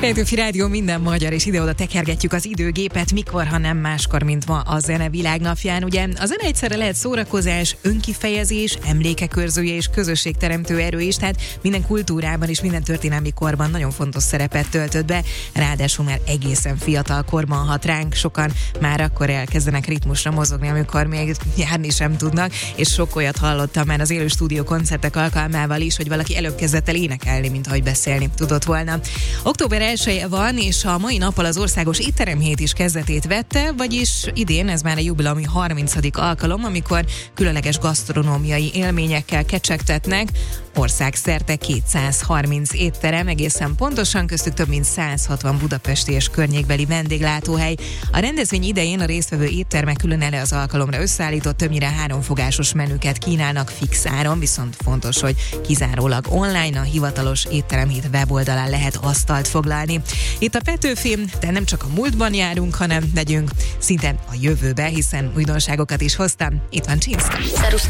Petőfi Rádió, minden magyar, és ide-oda tekergetjük az időgépet, mikor, ha nem máskor, mint ma a Zene Világnapján. Ugye a zene egyszerre lehet szórakozás, önkifejezés, emlékekörzője és közösségteremtő erő is, tehát minden kultúrában és minden történelmi korban nagyon fontos szerepet töltött be, ráadásul már egészen fiatal korban hat ránk, sokan már akkor elkezdenek ritmusra mozogni, amikor még járni sem tudnak, és sok olyat hallottam már az élő stúdió koncertek alkalmával is, hogy valaki előbb kezdett el énekelni, mint ahogy beszélni tudott volna. Október 1-e van, és a mai nappal az országos étteremhét is kezdetét vette, vagyis idén ez már a jubileumi 30. alkalom, amikor különleges gasztronómiai élményekkel kecsegtetnek. Országszerte 230 étterem, egészen pontosan, köztük több mint 160 budapesti és környékbeli vendéglátóhely. A rendezvény idején a résztvevő éttermek külön az alkalomra összeállított többnyire 3 fogásos menüket kínálnak fix áron, viszont fontos, hogy kizárólag online a hivatalos étteremhét weboldalán lehet asztalt foglalni. Itt a Petőfi, de nem csak a múltban járunk, hanem megyünk szinte a jövőbe, hiszen újdonságokat is hoztam. Itt van Csinszka.